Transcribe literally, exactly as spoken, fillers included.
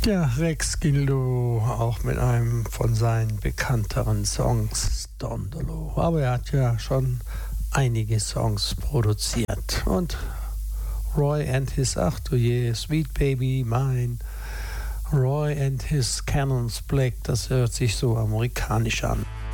Ja, Rex Gildo, auch mit einem von seinen bekannteren Songs, Dondolo. Aber er hat ja schon einige Songs produziert. Und Roy and his, ach du je, Sweet Baby Mine, Roy and his Cannons Black, das hört sich so amerikanisch an.